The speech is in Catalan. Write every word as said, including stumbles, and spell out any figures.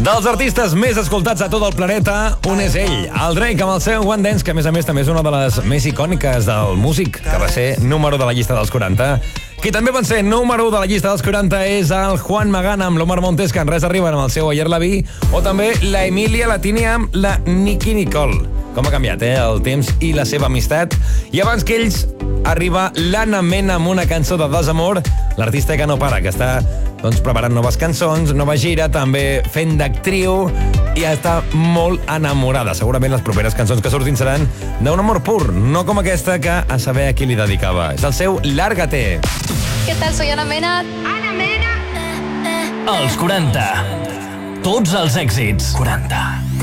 Dels artistes més escoltats a tot el planeta, un és ell, el Drake, amb el seu One Dance, que a més a més també és una de les més icòniques del músic, que va ser número de la llista dels quaranta. Qui també va ser número de la llista dels quaranta és el Juan Magana amb l'Omar Montes, que en res arriben amb el seu Ayer la vi, o també la Emilia Latini amb la Nicki Nicole. Com ha canviat, eh, el temps i la seva amistat. I abans que ells, arriba l'Anna Mena amb una cançó de desamor, l'artista que no para, que està doncs, preparant noves cançons, nova gira, també fent d'actriu, i està molt enamorada. Segurament les properes cançons que surtin seran d'un amor pur, no com aquesta que a saber a qui li dedicava. És el seu Lárgate. ¿Qué tal? Soy Ana Mena. Ana Mena. Els quaranta. Tots els èxits. quaranta.